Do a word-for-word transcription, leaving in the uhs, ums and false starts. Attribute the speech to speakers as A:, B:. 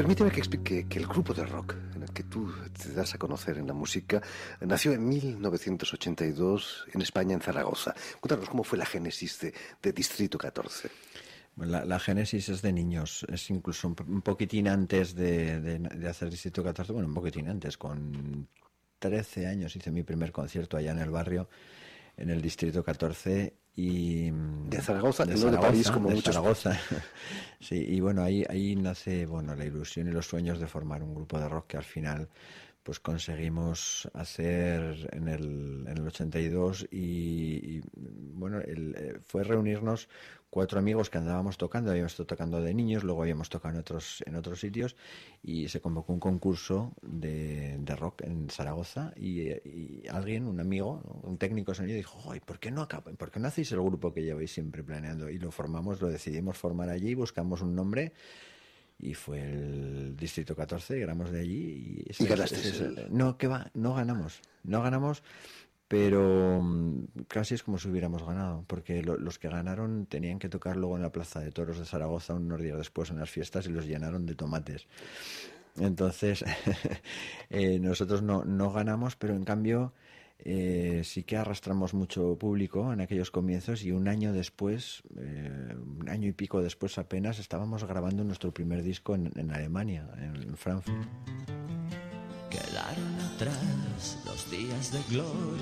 A: permíteme que explique que el grupo de rock en el que tú te das a conocer en la música nació en mil novecientos ochenta y dos en España, en Zaragoza. Cuéntanos cómo fue la génesis de, de Distrito catorce.
B: Bueno, la, la génesis es de niños, es incluso un, un poquitín antes de, de, de hacer Distrito catorce, bueno, un poquitín antes, con trece años hice mi primer concierto allá en el barrio, en el Distrito catorce. Y
A: de Zaragoza,
B: de
A: no
B: Zaragoza,
A: de París como
B: de
A: muchos.
B: Zaragoza. Sí, y bueno, ahí ahí nace, bueno, la ilusión y los sueños de formar un grupo de rock que al final pues conseguimos hacer en el en el ochenta y dos y, y bueno, el, eh, fue reunirnos cuatro amigos que andábamos tocando, habíamos estado tocando de niños, luego habíamos tocado en otros en otros sitios y se convocó un concurso de, de rock en Zaragoza y, y alguien, un amigo, ¿no?, un técnico de sonido dijo, "Joder, ¿por qué no acaba, por qué no hacéis el grupo que lleváis siempre planeando?" Y lo formamos, lo decidimos formar allí, buscamos un nombre y fue el Distrito catorce, éramos de allí. Y,
A: ¿Y ganaste?
B: Es, es, es, no, ¿qué va? No ganamos, no ganamos, pero casi es como si hubiéramos ganado, porque lo, los que ganaron tenían que tocar luego en la Plaza de Toros de Zaragoza unos días después en las fiestas y los llenaron de tomates. Entonces, eh, nosotros no, no ganamos, pero en cambio eh, sí que arrastramos mucho público en aquellos comienzos y un año después, eh, un año y pico después apenas, estábamos grabando nuestro primer disco en, en Alemania, en, en Frankfurt.
C: Quedaron atrás los días de gloria